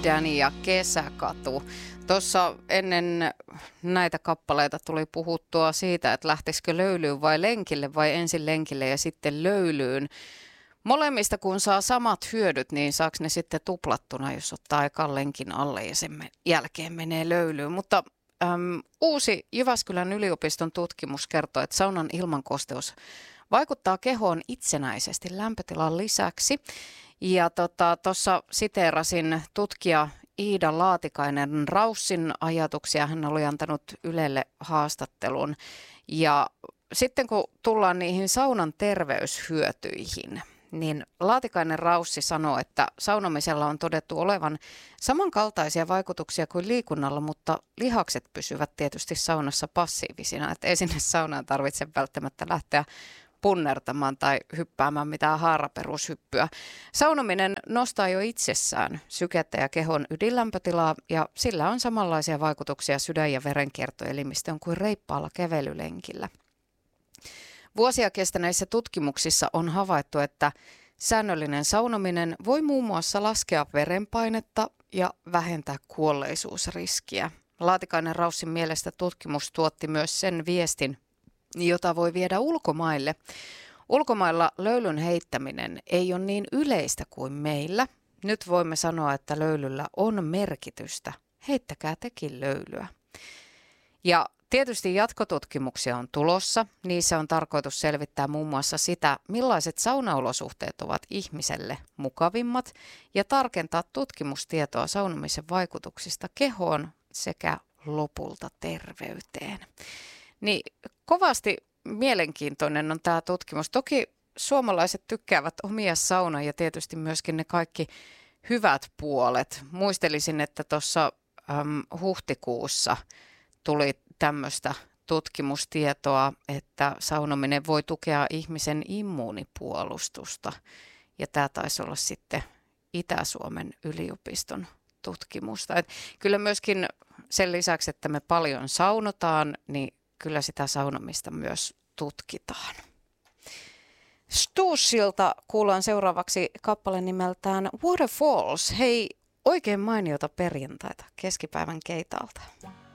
Danny ja Kesäkatu. Tuossa ennen näitä kappaleita tuli puhuttua siitä, että lähtisikö löylyyn vai lenkille vai ensin lenkille ja sitten löylyyn. Molemmista kun saa samat hyödyt, niin saako ne sitten tuplattuna, jos ottaa ekan lenkin alle ja sen jälkeen menee löylyyn. Mutta uusi Jyväskylän yliopiston tutkimus kertoo, että saunan ilmankosteus vaikuttaa kehoon itsenäisesti lämpötilan lisäksi. Ja tuossa siteerasin tutkija Iida Laatikainen-Raussin ajatuksia. Hän oli antanut Ylelle haastattelun. Ja sitten kun tullaan niihin saunan terveyshyötyihin, niin Laatikainen-Raussi sanoo, että saunomisella on todettu olevan samankaltaisia vaikutuksia kuin liikunnalla, mutta lihakset pysyvät tietysti saunassa passiivisina. Että ei sinne saunaan tarvitse välttämättä lähteä punnertamaan tai hyppäämään mitään haaraperushyppyä. Saunominen nostaa jo itsessään sykettä ja kehon ydinlämpötilaa ja sillä on samanlaisia vaikutuksia sydän- ja verenkiertoelimistöön kuin reippaalla kävelylenkillä. Vuosia kestäneissä tutkimuksissa on havaittu, että säännöllinen saunominen voi muun muassa laskea verenpainetta ja vähentää kuolleisuusriskiä. Laatikainen-Raussin mielestä tutkimus tuotti myös sen viestin, jota voi viedä ulkomaille. Ulkomailla löylyn heittäminen ei ole niin yleistä kuin meillä. Nyt voimme sanoa, että löylyllä on merkitystä. Heittäkää tekin löylyä. Ja tietysti jatkotutkimuksia on tulossa. Niissä on tarkoitus selvittää muun muassa sitä, millaiset saunaolosuhteet ovat ihmiselle mukavimmat ja tarkentaa tutkimustietoa saunomisen vaikutuksista kehoon sekä lopulta terveyteen. Niin kovasti mielenkiintoinen on tämä tutkimus. Toki suomalaiset tykkäävät omia saunoja ja tietysti myöskin ne kaikki hyvät puolet. Muistelisin, että tuossa huhtikuussa tuli tämmöistä tutkimustietoa, että saunominen voi tukea ihmisen immuunipuolustusta. Ja tämä taisi olla sitten Itä-Suomen yliopiston tutkimusta. Et kyllä myöskin sen lisäksi, että me paljon saunotaan, niin kyllä sitä saunomista myös tutkitaan. Stussilta kuullaan seuraavaksi kappale nimeltään Waterfalls. Hei, oikein mainiota perjantaita keskipäivän keitalta.